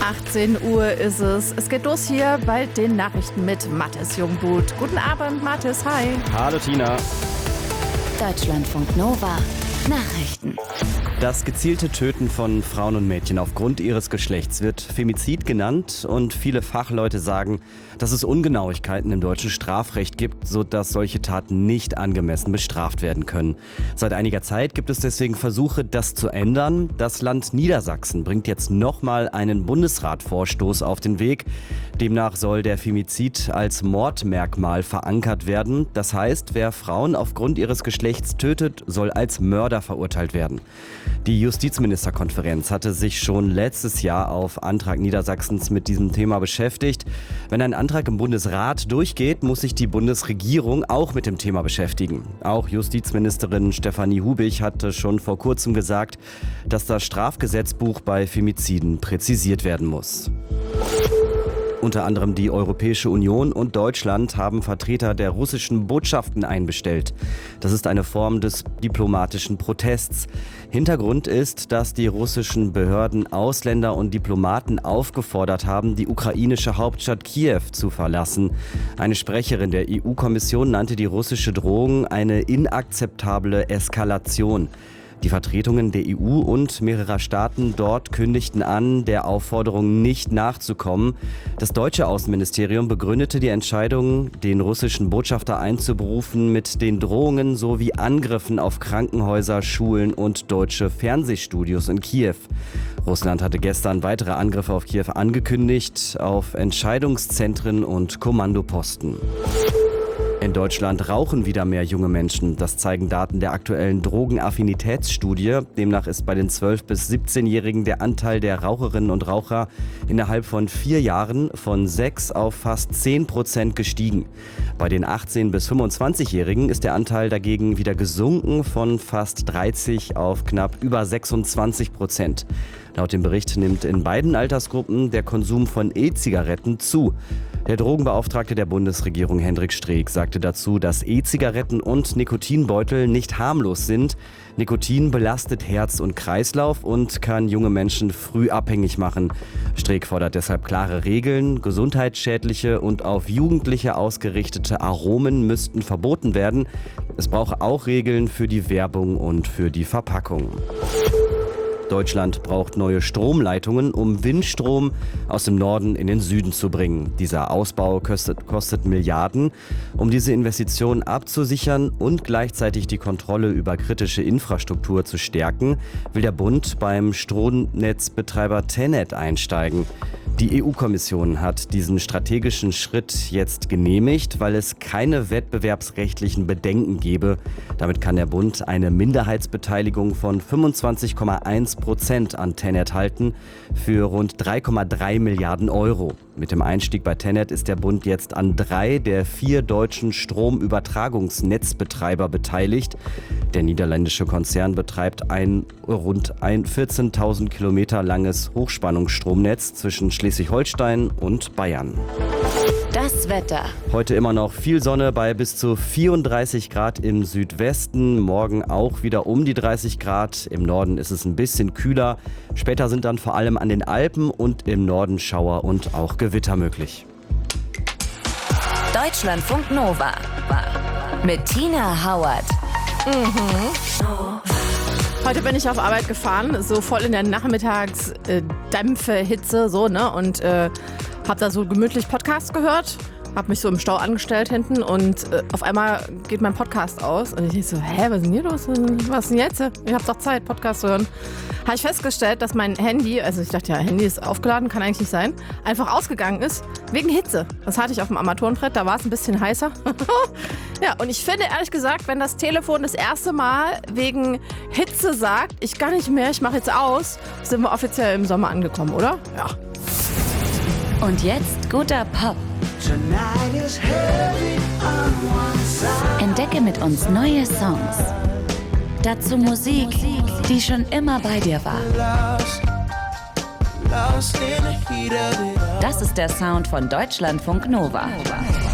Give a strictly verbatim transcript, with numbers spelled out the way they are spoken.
achtzehn Uhr ist es. Es geht los hier bei den Nachrichten mit Mathis Jungbuth. Guten Abend, Mathis. Hi. Hallo, Tina. Deutschlandfunk Nova. Nachrichten. Das gezielte Töten von Frauen und Mädchen aufgrund ihres Geschlechts wird Femizid genannt und viele Fachleute sagen, dass es Ungenauigkeiten im deutschen Strafrecht gibt, sodass solche Taten nicht angemessen bestraft werden können. Seit einiger Zeit gibt es deswegen Versuche, das zu ändern. Das Land Niedersachsen bringt jetzt nochmal einen Bundesratvorstoß auf den Weg. Demnach soll der Femizid als Mordmerkmal verankert werden. Das heißt, wer Frauen aufgrund ihres Geschlechts tötet, soll als Mörder verurteilt werden. Die Justizministerkonferenz hatte sich schon letztes Jahr auf Antrag Niedersachsens mit diesem Thema beschäftigt. Wenn ein Antrag im Bundesrat durchgeht, muss sich die Bundesregierung auch mit dem Thema beschäftigen. Auch Justizministerin Stefanie Hubich hatte schon vor kurzem gesagt, dass das Strafgesetzbuch bei Femiziden präzisiert werden muss. Unter anderem die Europäische Union und Deutschland haben Vertreter der russischen Botschaften einbestellt. Das ist eine Form des diplomatischen Protests. Hintergrund ist, dass die russischen Behörden Ausländer und Diplomaten aufgefordert haben, die ukrainische Hauptstadt Kiew zu verlassen. Eine Sprecherin der E U-Kommission nannte die russische Drohung eine inakzeptable Eskalation. Die Vertretungen der E U und mehrerer Staaten dort kündigten an, der Aufforderung nicht nachzukommen. Das deutsche Außenministerium begründete die Entscheidung, den russischen Botschafter einzuberufen, mit den Drohungen sowie Angriffen auf Krankenhäuser, Schulen und deutsche Fernsehstudios in Kiew. Russland hatte gestern weitere Angriffe auf Kiew angekündigt, auf Entscheidungszentren und Kommandoposten. In Deutschland rauchen wieder mehr junge Menschen. Das zeigen Daten der aktuellen Drogenaffinitätsstudie. Demnach ist bei den zwölf- bis siebzehnjährigen der Anteil der Raucherinnen und Raucher innerhalb von vier Jahren von sechs auf fast zehn Prozent gestiegen. Bei den achtzehn- bis fünfundzwanzigjährigen ist der Anteil dagegen wieder gesunken von fast dreißig auf knapp über sechsundzwanzig Prozent. Laut dem Bericht nimmt in beiden Altersgruppen der Konsum von E-Zigaretten zu. Der Drogenbeauftragte der Bundesregierung Hendrik Streeck sagte dazu, dass E-Zigaretten und Nikotinbeutel nicht harmlos sind. Nikotin belastet Herz und Kreislauf und kann junge Menschen früh abhängig machen. Streeck fordert deshalb klare Regeln. Gesundheitsschädliche und auf Jugendliche ausgerichtete Aromen müssten verboten werden. Es brauche auch Regeln für die Werbung und für die Verpackung. Deutschland braucht neue Stromleitungen, um Windstrom aus dem Norden in den Süden zu bringen. Dieser Ausbau kostet, kostet Milliarden. Um diese Investitionen abzusichern und gleichzeitig die Kontrolle über kritische Infrastruktur zu stärken, will der Bund beim Stromnetzbetreiber TenneT einsteigen. Die E U-Kommission hat diesen strategischen Schritt jetzt genehmigt, weil es keine wettbewerbsrechtlichen Bedenken gebe. Damit kann der Bund eine Minderheitsbeteiligung von fünfundzwanzig Komma eins Prozent an TenneT halten für rund drei Komma drei Milliarden Euro. Mit dem Einstieg bei TenneT ist der Bund jetzt an drei der vier deutschen Stromübertragungsnetzbetreiber beteiligt. Der niederländische Konzern betreibt ein rund ein vierzehntausend Kilometer langes Hochspannungsstromnetz zwischen Schleswig-Holstein und Bayern. Das Wetter. Heute immer noch viel Sonne bei bis zu vierunddreißig Grad im Südwesten. Morgen auch wieder um die dreißig Grad. Im Norden ist es ein bisschen kühler. Später sind dann vor allem an den Alpen und im Norden Schauer und auch Gewitter möglich. Deutschlandfunk Nova. Mit Tina Hauert. Mhm. Heute bin ich auf Arbeit gefahren, so voll in der Nachmittagsdämpfe, Hitze, so, ne? Und äh, hab da so gemütlich Podcast gehört, hab mich so im Stau angestellt hinten und äh, auf einmal geht mein Podcast aus. Und ich denk so, hä, was ist denn hier los? Was ist denn jetzt? Ich hab doch Zeit, Podcast zu hören. Habe ich festgestellt, dass mein Handy, also ich dachte ja, Handy ist aufgeladen, kann eigentlich nicht sein, einfach ausgegangen ist wegen Hitze. Das hatte ich auf dem Armaturenbrett, da war es ein bisschen heißer. Ja, und ich finde ehrlich gesagt, wenn das Telefon das erste Mal wegen Hitze sagt, ich kann nicht mehr, ich mache jetzt aus, sind wir offiziell im Sommer angekommen, oder? Ja. Und jetzt guter Pop. Entdecke mit uns neue Songs. Dazu Musik, die schon immer bei dir war. Das ist der Sound von Deutschlandfunk Nova.